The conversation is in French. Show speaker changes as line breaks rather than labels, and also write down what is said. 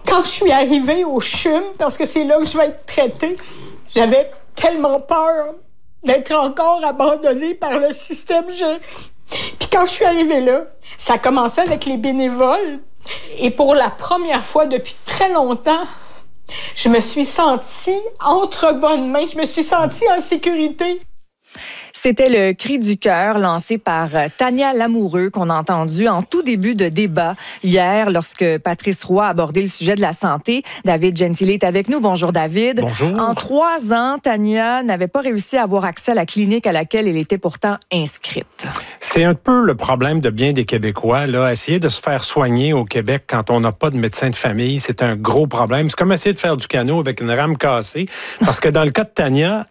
Quand je suis arrivée au CHUM, parce que c'est là que je vais être traitée, j'avais tellement peur d'être encore abandonnée par le système. Puis quand je suis arrivée là, ça a commencé avec les bénévoles. Et pour la première fois depuis très longtemps, je me suis sentie entre bonnes mains. Je me suis sentie en sécurité.
C'était le cri du cœur lancé par Tania Lamoureux qu'on a entendu en tout début de débat hier lorsque Patrice Roy a abordé le sujet de la santé. David Gentile est avec nous. Bonjour David.
Bonjour.
En 3 ans, Tania n'avait pas réussi à avoir accès à la clinique à laquelle elle était pourtant inscrite.
C'est un peu le problème de bien des Québécois. Là. Essayer de se faire soigner au Québec quand on n'a pas de médecin de famille, c'est un gros problème. C'est comme essayer de faire du canot avec une rame cassée. Parce que dans le cas de Tania,